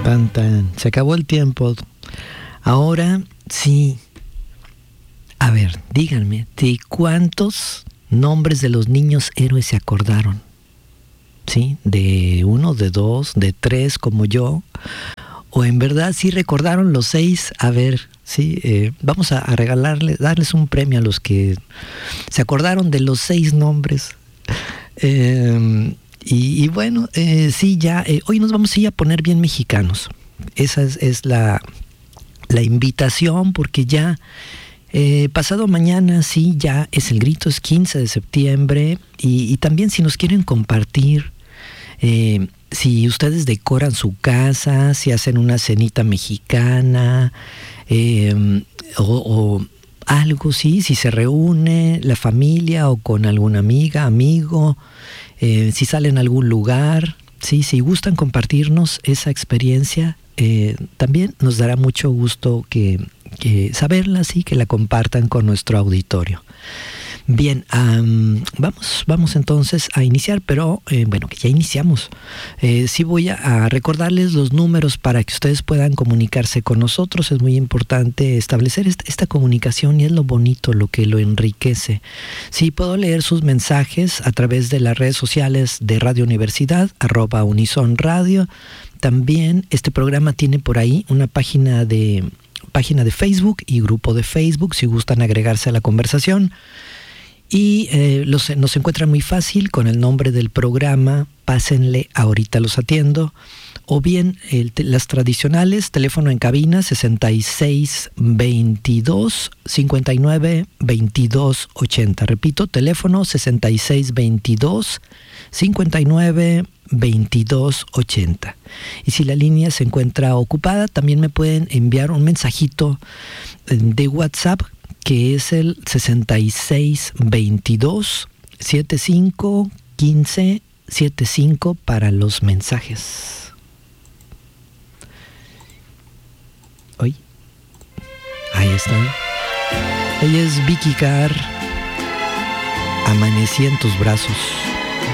Tan, tan. Se acabó el tiempo. Ahora sí. A ver, díganme, ¿de cuántos nombres de los niños héroes se acordaron? ¿Sí? ¿De 1, de 2, de 3 como yo? ¿O en verdad sí recordaron los 6? A ver, sí, vamos a darles un premio a los que se acordaron de los 6 nombres. Y bueno, sí, ya, hoy nos vamos a ir a poner bien mexicanos. Esa es la invitación, porque ya pasado mañana, sí, ya es el grito, es 15 de septiembre. Y también si nos quieren compartir, si ustedes decoran su casa, si hacen una cenita mexicana, o algo, sí, si se reúne la familia o con alguna amiga, amigo, si salen a algún lugar, sí, si gustan compartirnos esa experiencia, también nos dará mucho gusto que saberla, sí, que la compartan con nuestro auditorio. Bien, vamos entonces a iniciar, pero bueno, que ya iniciamos. Sí voy a recordarles los números para que ustedes puedan comunicarse con nosotros. Es muy importante establecer esta comunicación, y es lo bonito, lo que lo enriquece. Sí, puedo leer sus mensajes a través de las redes sociales de Radio Universidad, @Unison Radio. También este programa tiene por ahí una página de Facebook y grupo de Facebook, si gustan agregarse a la conversación. Y nos encuentran muy fácil con el nombre del programa. Pásenle, ahorita los atiendo. O bien las tradicionales, teléfono en cabina 66 22 59 22 80. Repito, teléfono 66 22 59 22 80. Y si la línea se encuentra ocupada, también me pueden enviar un mensajito de WhatsApp, que es el 66 22 75 15 75 para los mensajes. Hoy, ahí está. Ella es Vicky Carr. Amanecí en tus brazos.